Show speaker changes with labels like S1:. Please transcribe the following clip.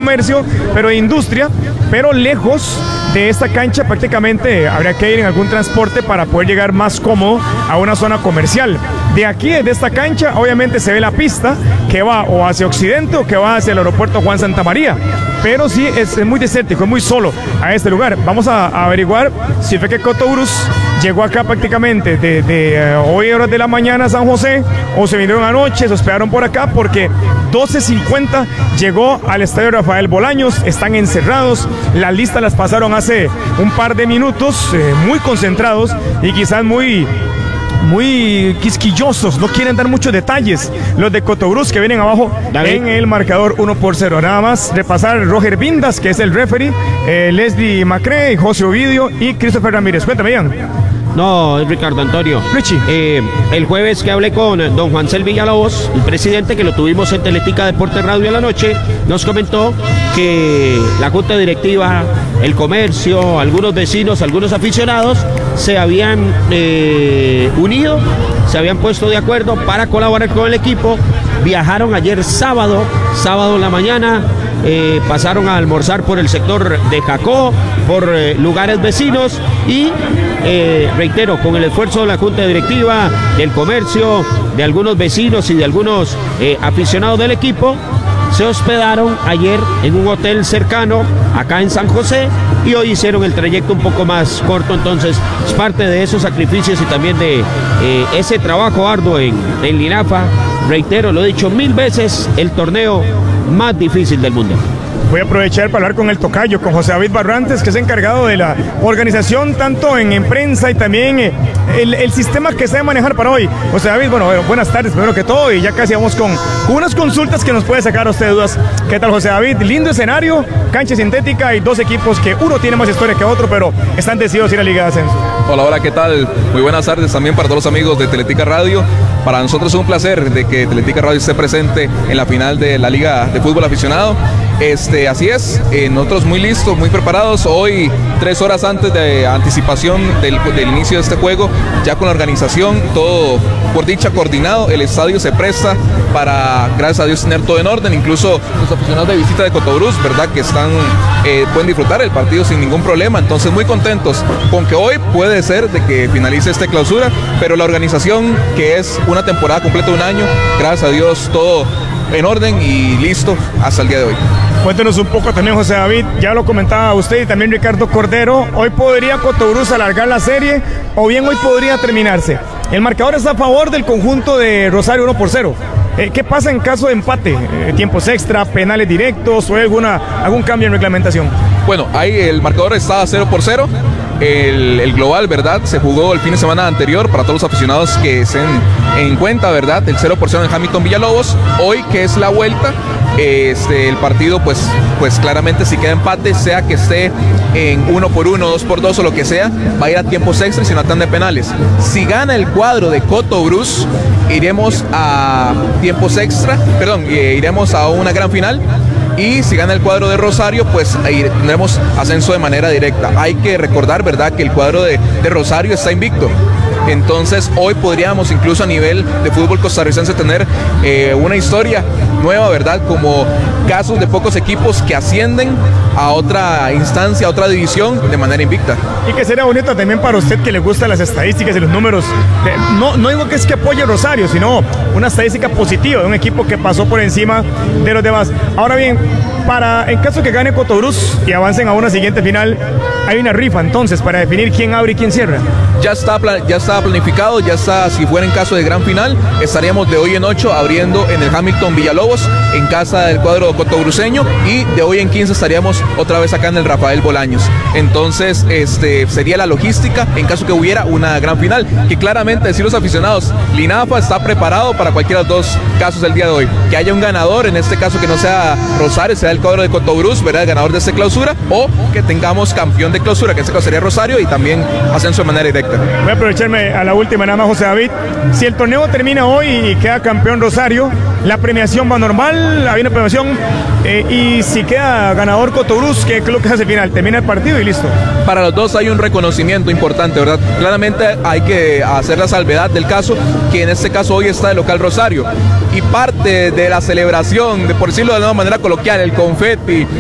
S1: comercio, pero de industria, pero lejos de esta cancha. Prácticamente habría que ir en algún transporte para poder llegar más cómodo a una zona comercial. De aquí, desde esta cancha, obviamente se ve la pista que va o hacia occidente o que va hacia el aeropuerto Juan Santamaría, pero sí es muy desértico, es muy solo a este lugar. Vamos a averiguar si fue que Cotobruz llegó acá prácticamente de hoy horas de la mañana a San José, o se vinieron anoche, se hospedaron por acá, porque 12:50 llegó al estadio Rafael Bolaños. Están encerrados, las listas las pasaron hace un par de minutos, muy concentrados y quizás muy quisquillosos, no quieren dar muchos detalles los de Cotobruz, que vienen abajo en el marcador 1-0. Nada más repasar: Roger Vindas, que es el referee, Leslie Macré, José Ovidio y Christopher Ramírez. Cuéntame, Ian.
S2: No, es Ricardo Antonio.
S1: Richie.
S2: El jueves que hablé con don Juancel Villalobos, el presidente, que lo tuvimos en Teletica Deporte Radio en la noche, nos comentó que la junta directiva, el comercio, algunos vecinos, algunos aficionados se habían unido, se habían puesto de acuerdo para colaborar con el equipo. Viajaron ayer sábado en la mañana, pasaron a almorzar por el sector de Jacó, por lugares vecinos y reitero, con el esfuerzo de la junta directiva, del comercio, de algunos vecinos y de algunos aficionados del equipo, se hospedaron ayer en un hotel cercano acá en San José y hoy hicieron el trayecto un poco más corto. Entonces es parte de esos sacrificios y también de ese trabajo arduo en Linafa. Reitero, lo he dicho 1000 veces, el torneo más difícil del mundo.
S1: Voy a aprovechar para hablar con el tocayo, con José David Barrantes, que es encargado de la organización tanto en prensa y también el sistema que se debe manejar para hoy. José David, bueno, buenas tardes primero que todo, y ya casi vamos con unas consultas que nos puede sacar a usted de dudas. ¿Qué tal, José David? Lindo escenario, cancha sintética y dos equipos que uno tiene más historia que otro, pero están decididos a ir a Liga de Ascenso.
S3: Hola, ¿qué tal? Muy buenas tardes también para todos los amigos de Teletica Radio. Para nosotros es un placer de que Teletica Radio esté presente en la final de la Liga de Fútbol Aficionado. Así es, nosotros muy listos, muy preparados. Hoy, 3 horas antes de anticipación del inicio de este juego, ya con la organización, todo por dicha coordinado. El estadio se presta para, gracias a Dios, tener todo en orden. Incluso los aficionados de visita de Cotobruz, ¿verdad?, que pueden disfrutar el partido sin ningún problema. Entonces, muy contentos con que hoy puede ser de que finalice esta clausura, pero la organización, que es una temporada completa de un año, gracias a Dios, todo en orden y listo hasta el día de hoy.
S1: Cuéntenos un poco también, José David, ya lo comentaba usted y también Ricardo Cordero, hoy podría Cotobruz alargar la serie o bien hoy podría terminarse. El marcador está a favor del conjunto de Rosario, 1-0. ¿Qué pasa en caso de empate? ¿Tiempos extra, penales directos o algún cambio en reglamentación?
S3: Bueno, ahí el marcador está 0-0. El global, ¿verdad?, se jugó el fin de semana anterior, para todos los aficionados que se en cuenta, ¿verdad?, el 0-0 en Hamilton Villalobos. Hoy, que es la vuelta, el partido pues claramente, si queda empate, sea que esté en 1-1, 2-2 o lo que sea, va a ir a tiempos extra y sin tanda de penales. Si gana el cuadro de Cotobruz, iremos a tiempos extra, iremos a una gran final. Y si gana el cuadro de Rosario, pues ahí tendremos ascenso de manera directa. Hay que recordar, ¿verdad?, que el cuadro de Rosario está invicto. Entonces hoy podríamos incluso a nivel de fútbol costarricense tener una historia nueva, ¿verdad?, como casos de pocos equipos que ascienden a otra instancia, a otra división de manera invicta.
S1: Y que sería bonito también para usted, que le gustan las estadísticas y los números. No digo que es que apoye Rosario, sino una estadística positiva de un equipo que pasó por encima de los demás. Ahora bien, en caso que gane Cotobruz y avancen a una siguiente final, hay una rifa entonces para definir quién abre y quién cierra.
S3: Ya está planificado, ya está. Si fuera en caso de gran final, estaríamos de hoy en 8 abriendo en el Hamilton Villalobos, en casa del cuadro cotobruceño, y de hoy en 15 estaríamos otra vez acá en el Rafael Bolaños. Entonces sería la logística en caso que hubiera una gran final, que claramente, decir los aficionados, Linafa está preparado para cualquiera de los dos casos del día de hoy. Que haya un ganador, en este caso que no sea Rosario, sea el cuadro de Cotobruz, ¿verdad?, el ganador de esta clausura, o que tengamos campeón de clausura, que en este caso sería Rosario, y también ascenso de manera directa.
S1: Voy a aprovecharme a la última nada más, José David. Si el torneo termina hoy y queda campeón Rosario, la premiación va normal, hay una premiación, y si queda ganador Cotobruz, ¿qué es lo que hace al final? Termina el partido y listo.
S3: Para los dos hay un reconocimiento importante, ¿verdad? Claramente hay que hacer la salvedad del caso, que en este caso hoy está de local Rosario, y parte de la celebración, por decirlo de una manera coloquial, el confeti,